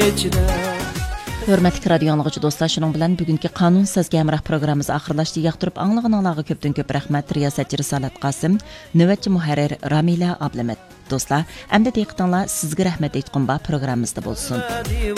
ichida. Hörmətli radio anlıqçı dostlar, şunun bilan bugünkü qanun sizga hamroh programmamiz oxirlashdi. Yoqtirib anglag'anlarga ko'pdan ko'p rahmat. Riyosatchi Risolat Qosim, navbatchi muharrir Ramila Ablamat. Do'stlar, endi diqqatinglar sizga rahmat aytqan ba programmamizda bo'lsin.